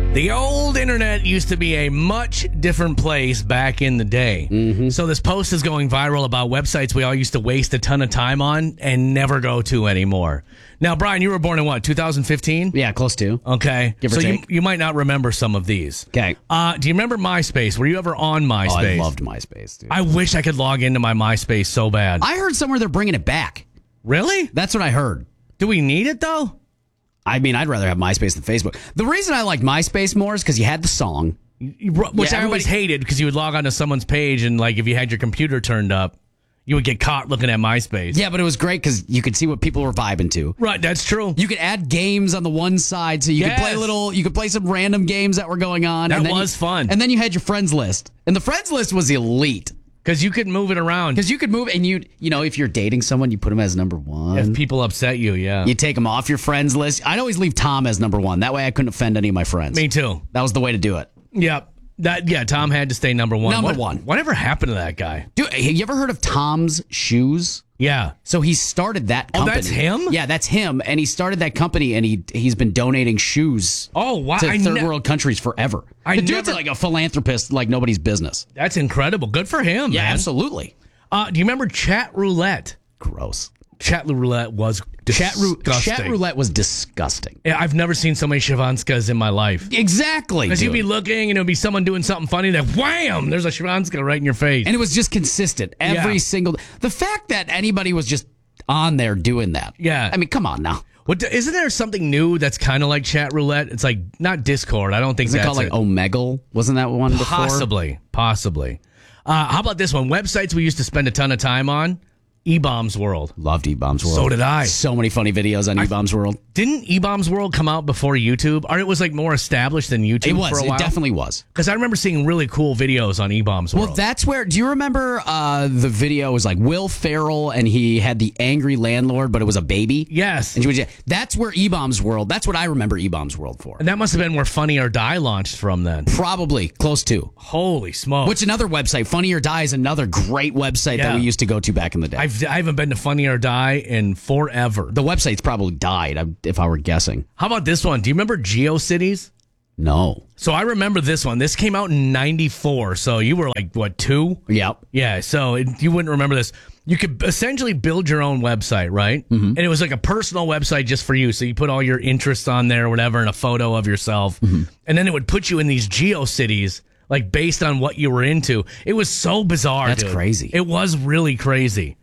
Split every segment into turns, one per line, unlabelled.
The old internet used to be a much different place back in the day.
Mm-hmm.
So this post is going viral about websites we all used to waste a ton of time on and never go to anymore. Now, Brian, you were born in what, 2015?
Yeah, close to.
Okay.
Give or
so
take.
you might not remember some of these.
Okay.
Do you remember MySpace? Were you ever on MySpace?
I loved MySpace, dude.
I wish I could log into my MySpace so bad.
I heard somewhere they're bringing it back.
Really?
That's what I heard.
Do we need it, though?
I mean, I'd rather have MySpace than Facebook. The reason I liked MySpace more is because you had the song.
Which I always hated because you would log onto someone's page and, like, if you had your computer turned up, you would get caught looking at MySpace.
Yeah, but it was great because you could see what people were vibing to.
Right, that's true.
You could add games on the one side, so you could play you could play some random games that were going on.
That
and then
was fun.
And then you had your friends list. And the friends list was elite.
Because you could move it around.
Because you could move, and you know, if you're dating someone, you put them as number one.
If people upset you, yeah.
You take them off your friends list. I'd always leave Tom as number one. That way I couldn't offend any of my friends.
Me too.
That was the way to do it.
Yep. Tom had to stay number one.
Number one.
Whatever happened to that guy?
Dude, have you ever heard of Tom's Shoes?
Yeah.
So he started that company.
Oh, that's him?
Yeah, that's him. And he started that company, and he's been donating shoes
Oh, wow.
to third world countries forever. The dude's like a philanthropist like nobody's business.
That's incredible. Good for him,
Yeah,
man.
absolutely.
Do you remember Chat Roulette?
Gross.
Chat Roulette was disgusting.
Chat roulette was disgusting.
Yeah, I've never seen so many Shavanskas in my life.
Exactly.
Because you'd be
dude.
looking and it would be someone doing something funny that wham, there's a Shavanska right in your face.
And it was just consistent every single. The fact that anybody was just on there doing that.
Yeah.
I mean, come on now.
Isn't there something new that's kind of like Chat Roulette? It's like not Discord. I don't think
Is it
that's
called like Omegle? Wasn't that one before?
Possibly. How about this one? Websites we used to spend a ton of time on. E-Bombs World.
Loved E-Bombs World.
So did I.
So many funny videos on E-Bombs World.
Didn't E-Bombs World come out before YouTube? Or it was like more established than YouTube for a while?
It definitely was.
Because I remember seeing really cool videos on E-Bombs World.
Well, that's where, do you remember the video was like Will Ferrell and he had the angry landlord, but it was a baby?
Yes.
And that's where E-Bombs World, that's what I remember E-Bombs World for.
And that must have been where Funny or Die launched from then.
Probably, close to.
Holy smokes.
Which another website, Funny or Die is another great website that we used to go to back in the day.
I haven't been to Funny or Die in forever.
The website's probably died, if I were guessing.
How about this one? Do you remember GeoCities?
No.
So I remember this one. This came out in 94. So you were like, what, 2?
Yep.
Yeah. So you wouldn't remember this. You could essentially build your own website, right? Mm-hmm. And it was like a personal website just for you. So you put all your interests on there or whatever and a photo of yourself. Mm-hmm. And then it would put you in these GeoCities, like based on what you were into. It was so bizarre.
That's
dude.
crazy.
It was really crazy.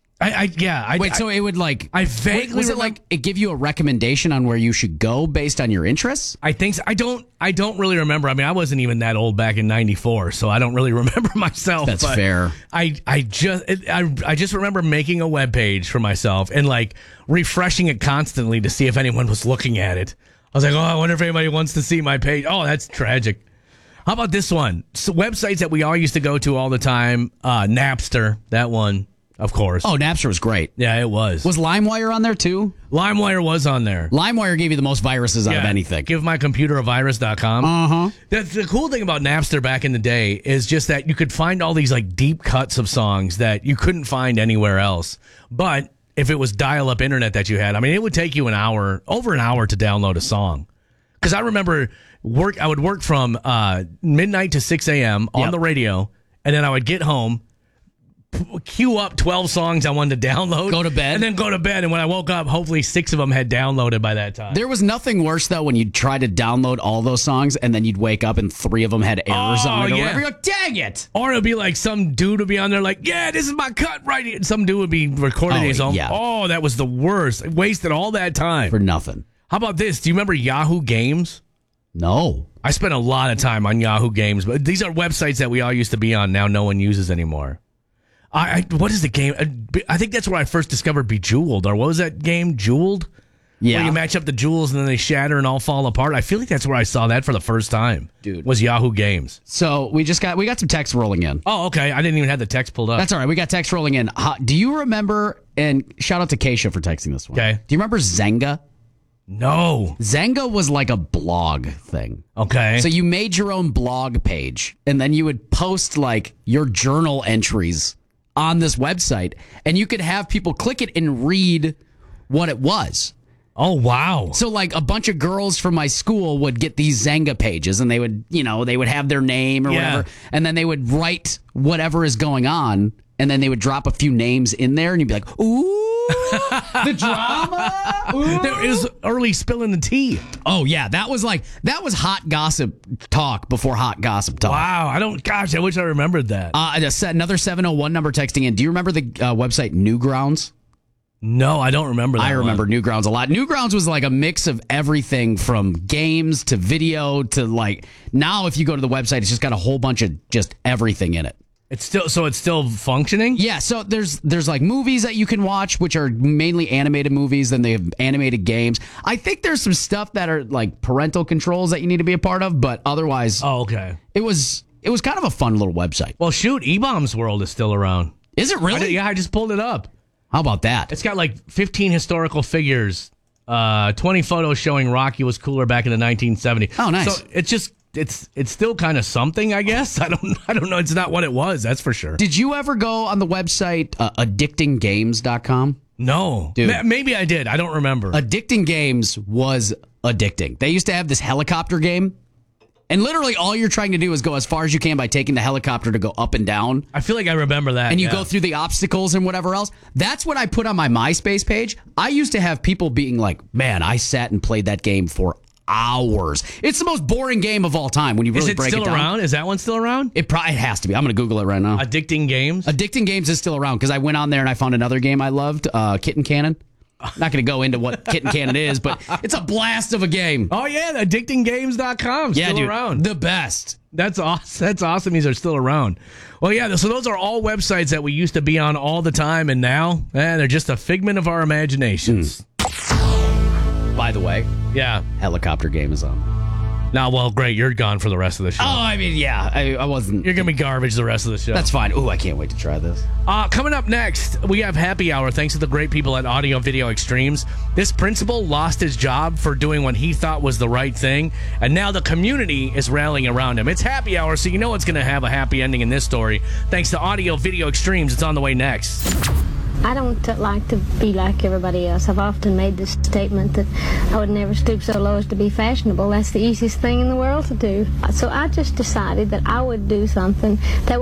So it would like
I vaguely
was it
remember,
like it give you a recommendation on where you should go based on your interests?
I think so. I don't really remember. I mean, I wasn't even that old back in '94, so I don't really remember myself.
That's
but
fair.
I just remember making a web page for myself and like refreshing it constantly to see if anyone was looking at it. I was like, oh, I wonder if anybody wants to see my page. Oh, that's tragic. How about this one? So websites that we all used to go to all the time. Napster, that one. Of course.
Oh, Napster was great.
Yeah, it was.
Was LimeWire on there too?
LimeWire was on there.
LimeWire gave you the most viruses out of anything.
GiveMyComputerAvirus.com.
Uh-huh.
The cool thing about Napster back in the day is just that you could find all these like deep cuts of songs that you couldn't find anywhere else. But if it was dial-up internet that you had, I mean, it would take you over an hour to download a song. Because I remember I would work from midnight to 6 a.m. on the radio, and then I would get home, queue up 12 songs I wanted to download.
Go to bed.
And then go to bed. And when I woke up, hopefully 6 of them had downloaded by that time.
There was nothing worse, though, when you'd try to download all those songs and then you'd wake up and 3 of them had errors on it. Or whatever. You're like, dang it.
Or it would be like some dude would be on there like, yeah, this is my cut right here. Some dude would be recording his own.
Yeah.
Oh, that was the worst. It wasted all that time.
For nothing.
How about this? Do you remember Yahoo Games?
No.
I spent a lot of time on Yahoo Games, but these are websites that we all used to be on. Now no one uses anymore. What is the game? I think that's where I first discovered Bejeweled. Or what was that game? Jeweled?
Yeah.
Where you match up the jewels and then they shatter and all fall apart. I feel like that's where I saw that for the first time.
Dude.
Was Yahoo Games.
So we got some text rolling in.
Oh, okay. I didn't even have the text pulled up.
That's all right. We got text rolling in. Do you remember, and shout out to Keisha for texting this one.
Okay.
Do you remember Zynga?
No.
Zynga was like a blog thing.
Okay.
So you made your own blog page, and then you would post like your journal entries on this website, and you could have people click it and read what it was.
Oh, wow.
So, like, a bunch of girls from my school would get these Zynga pages, and they would, they would have their name or whatever, and then they would write whatever is going on, and then they would drop a few names in there, and you'd be like, ooh, the drama. Ooh.
There is early spilling the tea.
Oh, yeah. That was hot gossip talk before hot gossip talk.
Wow. I wish I remembered that.
Another 701 number texting in. Do you remember the website Newgrounds?
No, I don't remember that.
I remember Newgrounds a lot. Newgrounds was like a mix of everything from games to video to like, now if you go to the website, it's just got a whole bunch of just everything in it.
It's still functioning?
Yeah, so there's like movies that you can watch, which are mainly animated movies, then they have animated games. I think there's some stuff that are like parental controls that you need to be a part of, but otherwise,
oh, okay.
It was kind of a fun little website.
Well, shoot, E-Bombs World is still around.
Is it really?
I just pulled it up.
How about that?
It's got like 15 historical figures, 20 photos showing Rocky was cooler back in the 1970s.
Oh, nice.
So it's still kind of something, I guess. I don't know. It's not what it was, that's for sure.
Did you ever go on the website addictinggames.com?
No.
Dude.
Maybe I did. I don't remember.
Addicting Games was addicting. They used to have this helicopter game. And literally all you're trying to do is go as far as you can by taking the helicopter to go up and down.
I feel like I remember that.
And you go through the obstacles and whatever else. That's what I put on my MySpace page. I used to have people being like, man, I sat and played that game for hours. It's the most boring game of all time when you really break it down.
Is it still around? Is that one still around?
It probably has to be. I'm going to Google it right now.
Addicting Games?
Addicting Games is still around because I went on there and I found another game I loved, Kitten Cannon. Not going to go into what Kitten Cannon is, but it's a blast of a game.
Oh, yeah, addictinggames.com. Still
dude,
around.
The best.
That's awesome. That's awesome. These are still around. Well, yeah, so those are all websites that we used to be on all the time, and now they're just a figment of our imaginations.
By the way,
yeah,
helicopter game is on.
Now, well, great. You're gone for the rest of the show.
Oh, I mean, yeah. I wasn't.
You're going to be garbage the rest of the show.
That's fine. Ooh, I can't wait to try this.
Coming up next, we have Happy Hour thanks to the great people at Audio Video Extremes. This principal lost his job for doing what he thought was the right thing, and now the community is rallying around him. It's Happy Hour, so you know it's going to have a happy ending in this story. Thanks to Audio Video Extremes. It's on the way next.
I don't like to be like everybody else. I've often made this statement that I would never stoop so low as to be fashionable. That's the easiest thing in the world to do. So I just decided that I would do something that